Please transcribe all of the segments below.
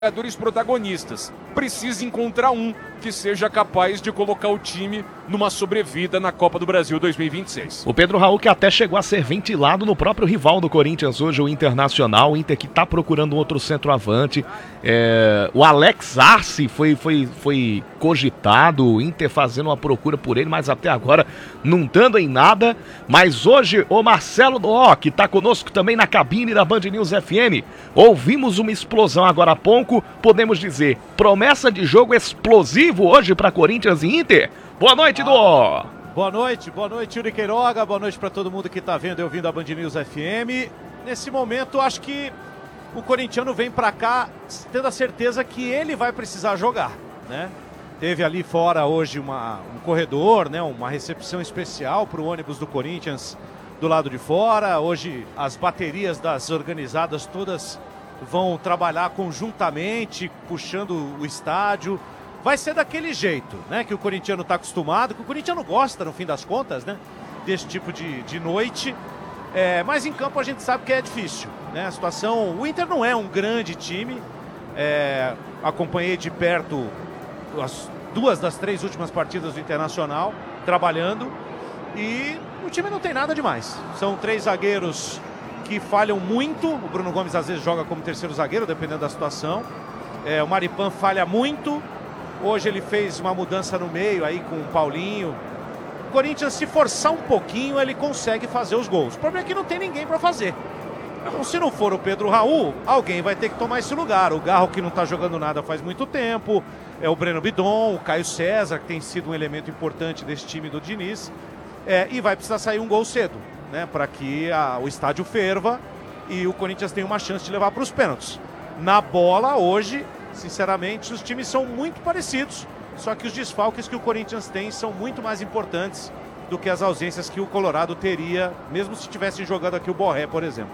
jogadores protagonistas. Precisa encontrar um que seja capaz de colocar o time numa sobrevida na Copa do Brasil 2026. O Pedro Raul, que até chegou a ser ventilado no próprio rival do Corinthians hoje, o Internacional. O Inter que está procurando um outro centroavante. O Alex Arce foi cogitado, o Inter fazendo uma procura por ele, mas até agora não dando em nada. Mas hoje o Marcelo Doó, que está conosco também na cabine da Band News FM, ouvimos uma explosão agora há pouco, podemos dizer, promessa de jogo explosivo hoje para Corinthians e Inter. Boa noite, Doó. Boa noite, Yuri Queiroga, boa noite para todo mundo que está vendo e ouvindo a Band News FM. Nesse momento, acho que o corintiano vem para cá tendo a certeza que ele vai precisar jogar, né? Teve ali fora hoje um corredor, né? Uma recepção especial para o ônibus do Corinthians do lado de fora. Hoje as baterias das organizadas todas vão trabalhar conjuntamente, puxando o estádio. Vai ser daquele jeito, né? Que o corintiano está acostumado, que o corintiano gosta, no fim das contas, né? Desse tipo de noite. Mas em campo a gente sabe que é difícil, né? A situação... O Inter não é um grande time. Acompanhei de perto as 2 das 3 últimas partidas do Internacional, trabalhando. E o time não tem nada demais. São 3 zagueiros que falham muito. O Bruno Gomes às vezes joga como terceiro zagueiro, dependendo da situação. O Maripan falha muito. Hoje ele fez uma mudança no meio aí com o Paulinho. O Corinthians, se forçar um pouquinho, ele consegue fazer os gols. O problema é que não tem ninguém para fazer. Então, se não for o Pedro Raul, alguém vai ter que tomar esse lugar. O Garro, que não está jogando nada faz muito tempo. O Breno Bidon, o Caio César, que tem sido um elemento importante desse time do Diniz. E vai precisar sair um gol cedo, né? Para que o estádio ferva e o Corinthians tenha uma chance de levar para os pênaltis. Na bola, hoje, sinceramente, os times são muito parecidos. Só que os desfalques que o Corinthians tem são muito mais importantes do que as ausências que o Colorado teria, mesmo se estivessem jogando aqui o Borré, por exemplo.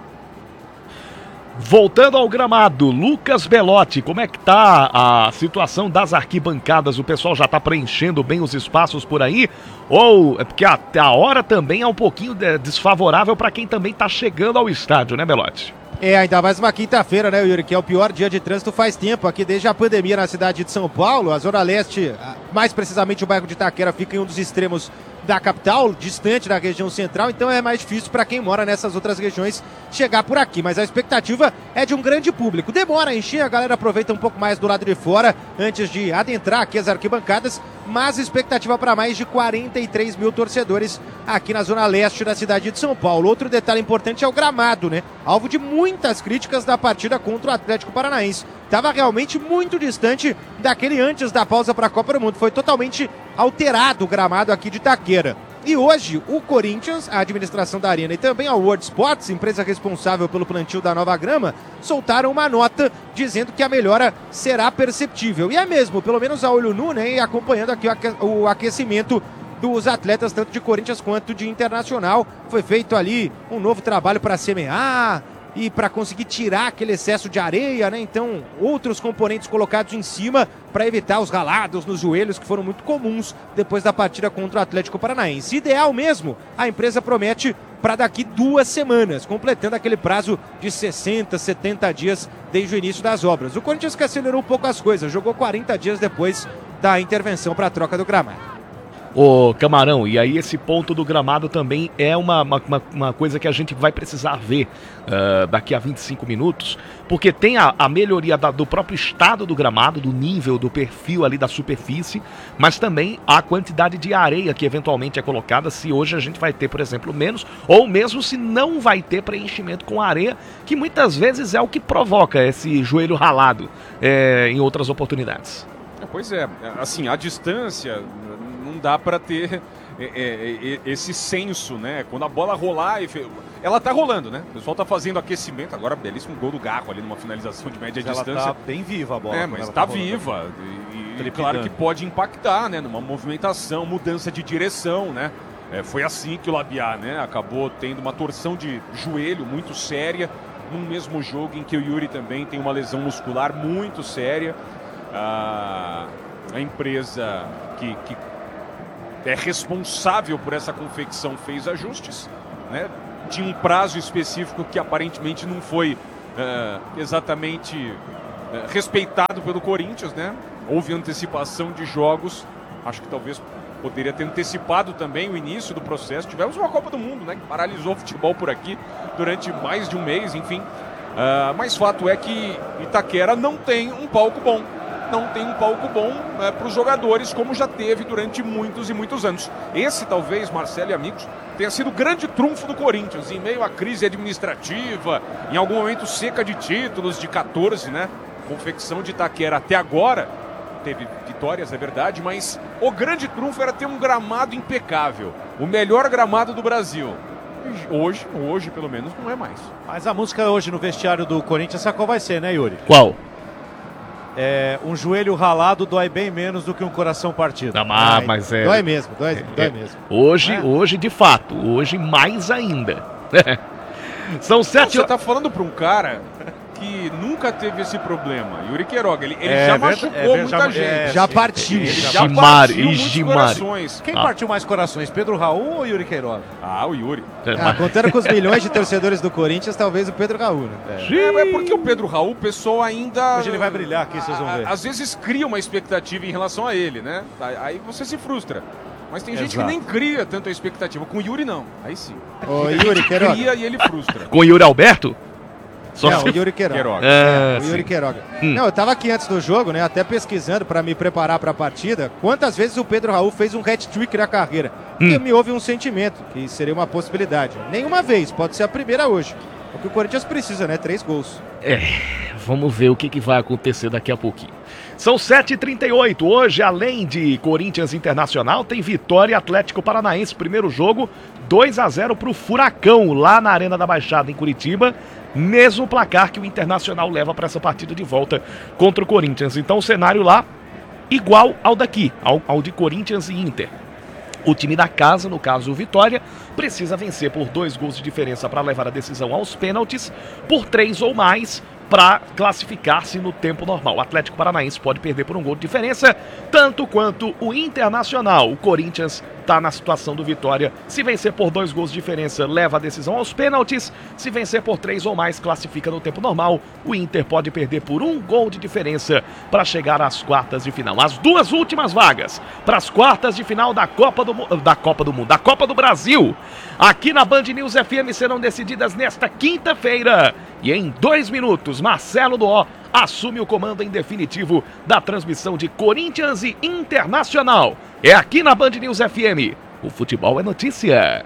Voltando ao gramado, Lucas Belotti, como é que tá a situação das arquibancadas? O pessoal já tá preenchendo bem os espaços por aí? Ou é porque a hora também é um pouquinho desfavorável para quem também tá chegando ao estádio, né, Belotti? Ainda mais uma quinta-feira, né, Yuri, que é o pior dia de trânsito faz tempo aqui, desde a pandemia na cidade de São Paulo. A Zona Leste, mais precisamente o bairro de Itaquera, fica em um dos extremos da capital, distante da região central, então é mais difícil para quem mora nessas outras regiões chegar por aqui, mas a expectativa é de um grande público. Demora a encher, a galera aproveita um pouco mais do lado de fora antes de adentrar aqui as arquibancadas, mas expectativa para mais de 43 mil torcedores aqui na Zona Leste da cidade de São Paulo. Outro detalhe importante é o gramado, né? Alvo de muitas críticas da partida contra o Atlético Paranaense. Estava realmente muito distante daquele antes da pausa para a Copa do Mundo. Foi totalmente alterado o gramado aqui de Itaquera. E hoje, o Corinthians, a administração da Arena e também a World Sports, empresa responsável pelo plantio da nova grama, soltaram uma nota dizendo que a melhora será perceptível. E é mesmo, pelo menos a olho nu, né? E acompanhando aqui o aquecimento dos atletas, tanto de Corinthians quanto de Internacional. Foi feito ali um novo trabalho para semear e para conseguir tirar aquele excesso de areia, né? Então, outros componentes colocados em cima para evitar os ralados nos joelhos que foram muito comuns depois da partida contra o Atlético Paranaense. Ideal mesmo, a empresa promete para daqui 2 semanas, completando aquele prazo de 60, 70 dias desde o início das obras. O Corinthians que acelerou um pouco as coisas, jogou 40 dias depois da intervenção para a troca do gramado. Ô Camarão, e aí esse ponto do gramado também é uma coisa que a gente vai precisar ver daqui a 25 minutos, porque tem a melhoria do próprio estado do gramado, do nível, do perfil ali da superfície, mas também a quantidade de areia que eventualmente é colocada, se hoje a gente vai ter, por exemplo, menos, ou mesmo se não vai ter preenchimento com areia, que muitas vezes é o que provoca esse joelho ralado em outras oportunidades. Pois é, assim, a distância não dá para ter esse senso, né? Quando a bola rolar, ela tá rolando, né? O pessoal tá fazendo aquecimento, agora belíssimo gol do Garro ali numa finalização de média distância. Ela tá bem viva a bola. Mas tá viva. E claro que pode impactar, né? Numa movimentação, mudança de direção, né? Foi assim que o Labiá, né? Acabou tendo uma torção de joelho muito séria num mesmo jogo em que o Yuri também tem uma lesão muscular muito séria. A empresa que é responsável por essa confecção fez ajustes, né? Tinha um prazo específico que aparentemente não foi exatamente respeitado pelo Corinthians, né? Houve antecipação de jogos, acho que talvez poderia ter antecipado também o início do processo. Tivemos uma Copa do Mundo, né, que paralisou o futebol por aqui durante mais de um mês, enfim. Mas fato é que Itaquera não tem um palco bom. Não tem um palco bom para os jogadores, como já teve durante muitos e muitos anos. Esse, talvez, Marcelo e amigos, tenha sido o grande trunfo do Corinthians, em meio à crise administrativa, em algum momento seca de títulos, de 14, né? Confecção de Itaquera até agora, teve vitórias, é verdade, mas o grande trunfo era ter um gramado impecável, o melhor gramado do Brasil. Hoje, pelo menos, não é mais. Mas a música hoje no vestiário do Corinthians, sabe qual vai ser, né, Yuri? Qual? Um joelho ralado dói bem menos do que um coração partido. Mas é... Dói mesmo, dói mesmo. Hoje, de fato, hoje mais ainda. São 7 Você tá falando para um cara que nunca teve esse problema. Yuri Queiroga, ele já machucou muita gente. Já partiu. Ele já partiu muitos corações. Quem partiu mais corações, Pedro Raul ou Yuri Queiroga? O Yuri. Contando com os milhões de torcedores do Corinthians, talvez o Pedro Raul, né? É porque o Pedro Raul, o pessoal ainda... Hoje ele vai brilhar aqui, vocês vão ver. Às vezes cria uma expectativa em relação a ele, né? Aí você se frustra. Mas tem gente que nem cria tanta expectativa. Com o Yuri, não. Aí sim. O Yuri Queiroga. Cria e ele frustra. Com o Yuri Alberto? O Yuri Queiroga. O Yuri Queiroga. Não, eu tava aqui antes do jogo, né? Até pesquisando para me preparar para a partida. Quantas vezes o Pedro Raul fez um hat-trick na carreira? E me houve um sentimento que seria uma possibilidade. Nenhuma vez, pode ser a primeira hoje. O que o Corinthians precisa, né? 3 gols. Vamos ver o que vai acontecer daqui a pouquinho. São 7h38. Hoje, além de Corinthians Internacional, tem Vitória e Atlético Paranaense. Primeiro jogo, 2-0 para o Furacão, lá na Arena da Baixada, em Curitiba. Mesmo placar que o Internacional leva para essa partida de volta contra o Corinthians. Então o cenário lá igual ao daqui, ao de Corinthians e Inter. O time da casa, no caso o Vitória, precisa vencer por 2 gols de diferença para levar a decisão aos pênaltis, por 3 ou mais para classificar-se no tempo normal. O Atlético Paranaense pode perder por 1 gol de diferença, tanto quanto o Internacional. O Corinthians está na situação do Vitória. Se vencer por 2 gols de diferença, leva a decisão aos pênaltis. Se vencer por 3 ou mais, classifica no tempo normal. O Inter pode perder por 1 gol de diferença para chegar às quartas de final. As 2 últimas vagas para as quartas de final da Copa do Brasil, aqui na Band News FM, serão decididas nesta quinta-feira. E em 2 minutos, Marcelo Doó assume o comando em definitivo da transmissão de Corinthians e Internacional. É aqui na Band News FM. O futebol é notícia.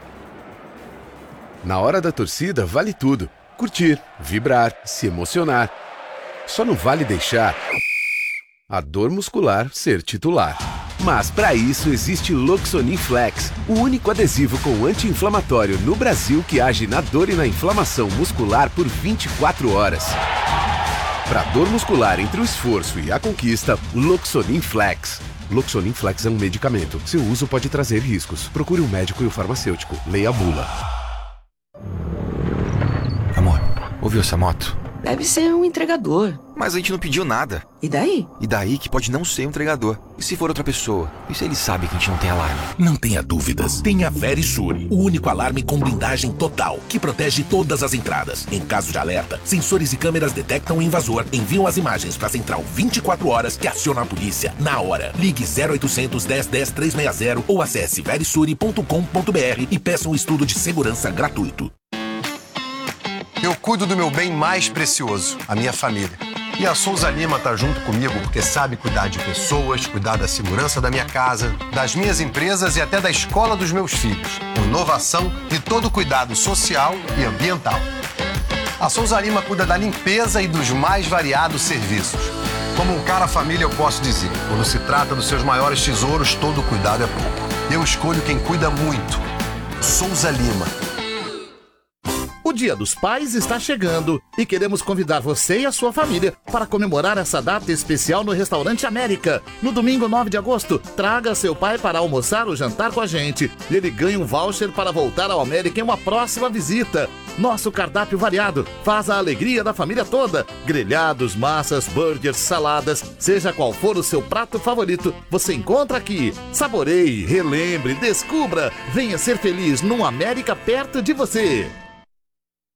Na hora da torcida, vale tudo. Curtir, vibrar, se emocionar. Só não vale deixar a dor muscular ser titular. Mas para isso existe Loxonin Flex, o único adesivo com anti-inflamatório no Brasil que age na dor e na inflamação muscular por 24 horas. Para dor muscular entre o esforço e a conquista, Loxonin Flex. Loxonin Flex é um medicamento. Seu uso pode trazer riscos. Procure um médico e o farmacêutico. Leia a bula. Amor, ouviu essa moto? Deve ser um entregador. Mas a gente não pediu nada. E daí? E daí que pode não ser um entregador. E se for outra pessoa? E se ele sabe que a gente não tem alarme? Não tenha dúvidas. Tenha a Verisure, o único alarme com blindagem total, que protege todas as entradas. Em caso de alerta, sensores e câmeras detectam o invasor, enviam as imagens para a central 24 horas que aciona a polícia na hora. Ligue 0800 10 10 360 ou acesse verisure.com.br e peça um estudo de segurança gratuito. Eu cuido do meu bem mais precioso, a minha família. E a Souza Lima tá junto comigo porque sabe cuidar de pessoas, cuidar da segurança da minha casa, das minhas empresas e até da escola dos meus filhos. Com inovação e todo cuidado social e ambiental. A Souza Lima cuida da limpeza e dos mais variados serviços. Como um cara família, eu posso dizer, quando se trata dos seus maiores tesouros, todo cuidado é pouco. Eu escolho quem cuida muito. Souza Lima. O Dia dos Pais está chegando e queremos convidar você e a sua família para comemorar essa data especial no Restaurante América. No domingo 9 de agosto, traga seu pai para almoçar ou jantar com a gente. E ele ganha um voucher para voltar ao América em uma próxima visita. Nosso cardápio variado faz a alegria da família toda. Grelhados, massas, burgers, saladas, seja qual for o seu prato favorito, você encontra aqui. Saboreie, relembre, descubra. Venha ser feliz num América perto de você.